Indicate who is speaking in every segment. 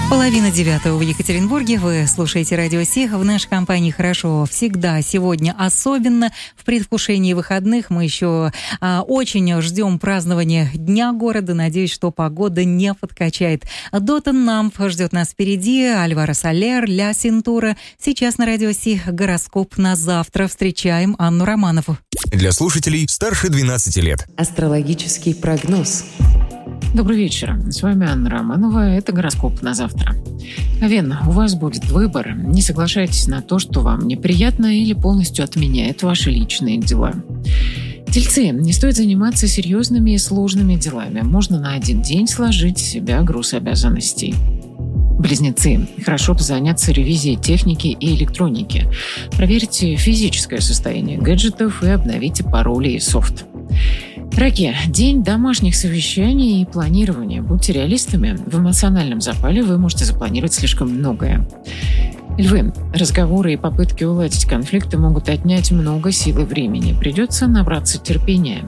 Speaker 1: 8:30 в Екатеринбурге. Вы слушаете Радио Сих. В нашей компании хорошо всегда. Сегодня особенно в предвкушении выходных. Мы еще очень ждем празднования Дня города. Надеюсь, что погода не подкачает. Дотан Намп ждет нас впереди. Альваро Солер, Ля Синтура. Сейчас на Радио Сих гороскоп на завтра. Встречаем Анну Романову.
Speaker 2: Для слушателей старше 12 лет.
Speaker 3: Астрологический прогноз.
Speaker 4: Добрый вечер. С вами Анна Романова. Это гороскоп на завтра. Овен, у вас будет выбор. Не соглашайтесь на то, что вам неприятно или полностью отменяет ваши личные дела. Тельцы, не стоит заниматься серьезными и сложными делами. Можно на один день сложить с себя груз обязанностей. Близнецы, хорошо бы заняться ревизией техники и электроники. Проверьте физическое состояние гаджетов и обновите пароли и софт. Раки, день домашних совещаний и планирования. Будьте реалистами. В эмоциональном запале вы можете запланировать слишком многое. Львы, разговоры и попытки уладить конфликты могут отнять много сил и времени. Придется набраться терпения.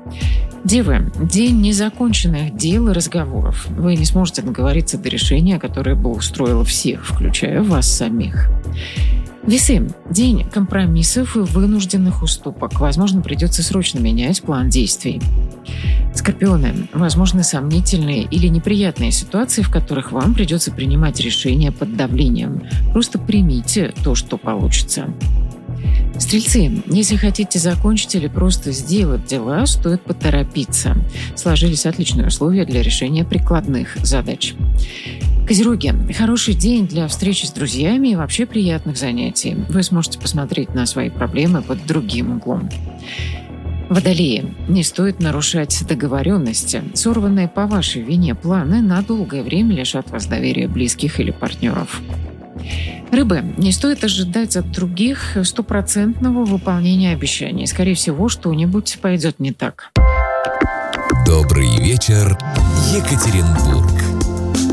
Speaker 4: Девы, день незаконченных дел и разговоров. Вы не сможете договориться до решения, которое бы устроило всех, включая вас самих. Весы. День компромиссов и вынужденных уступок. Возможно, придется срочно менять план действий. Скорпионы. Возможны сомнительные или неприятные ситуации, в которых вам придется принимать решения под давлением. Просто примите то, что получится. Стрельцы. Если хотите закончить или просто сделать дела, стоит поторопиться. Сложились отличные условия для решения прикладных задач. Козероги. Хороший день для встречи с друзьями и вообще приятных занятий. Вы сможете посмотреть на свои проблемы под другим углом. Водолеи. Не стоит нарушать договоренности. Сорванные по вашей вине планы на долгое время лишат вас доверия близких или партнеров. Рыбы. Не стоит ожидать от других стопроцентного выполнения обещаний. Скорее всего, что-нибудь пойдет не так.
Speaker 2: Добрый вечер, Екатеринбург.